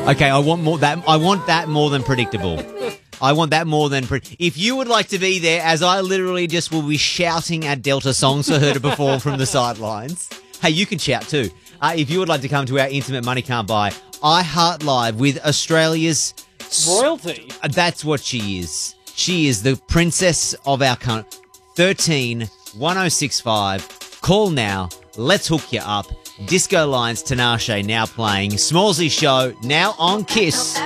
Okay, I want more that. I want that more than predictable. I want that more than... If you would like to be there, as I literally just will be shouting at Delta songs for her to perform from the sidelines, hey, you can shout too. If you would like to come to our intimate Money Can't Buy iHeart Live with Australia's... royalty. That's what she is. She is the princess of our country. 13 1065. Call now. Let's hook you up. Disco Lines Tinashe now playing. Smallsy Show now on Kiss.